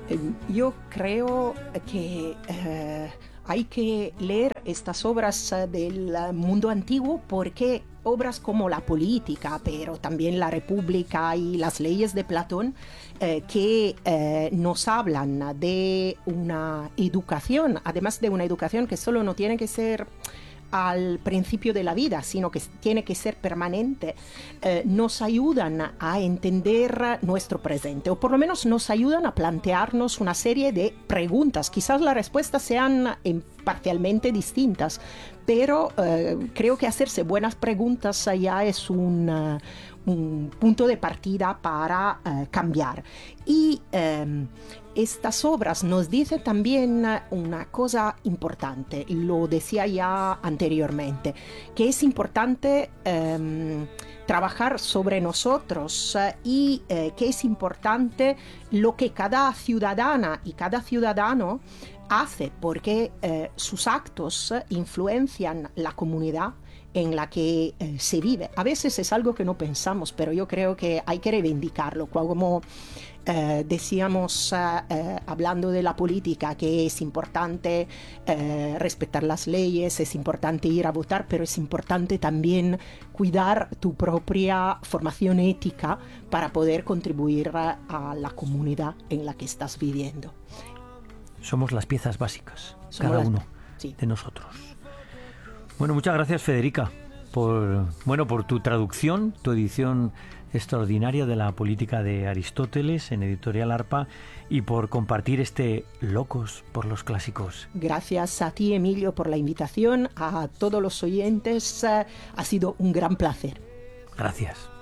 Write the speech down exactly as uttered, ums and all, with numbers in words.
Eh, Yo creo que eh, hay que leer estas obras eh, del eh, mundo antiguo porque obras como la política, pero también la República y las leyes de Platón, eh, que eh, nos hablan de una educación, además de una educación que solo no tiene que ser al principio de la vida, sino que tiene que ser permanente, eh, nos ayudan a entender nuestro presente, o por lo menos nos ayudan a plantearnos una serie de preguntas. Quizás las respuestas sean en parcialmente distintas, pero eh, creo que hacerse buenas preguntas ya es un, uh, un punto de partida para uh, cambiar. Y um, estas obras nos dicen también una cosa importante, lo decía ya anteriormente, que es importante um, trabajar sobre nosotros uh, y uh, que es importante lo que cada ciudadana y cada ciudadano hace, porque eh, sus actos influencian la comunidad en la que eh, se vive. A veces es algo que no pensamos, pero yo creo que hay que reivindicarlo, como eh, decíamos eh, eh, hablando de la política, que es importante eh, respetar las leyes, es importante ir a votar, pero es importante también cuidar tu propia formación ética para poder contribuir a, a la comunidad en la que estás viviendo. Somos las piezas básicas, Somos cada las... uno sí. de nosotros. Bueno, muchas gracias, Federica, por, bueno, por tu traducción, tu edición extraordinaria de la política de Aristóteles en Editorial Arpa, y por compartir este Locos por los clásicos. Gracias a ti, Emilio, por la invitación, a todos los oyentes. Ha sido un gran placer. Gracias.